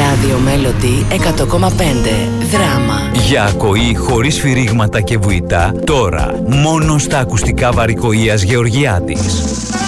Ράδιο Μέλοντι 100,5. Δράμα. Για ακοή χωρίς σφυρίγματα και βουητά, τώρα μόνο στα ακουστικά Βαρικοΐας Γεωργιάδης.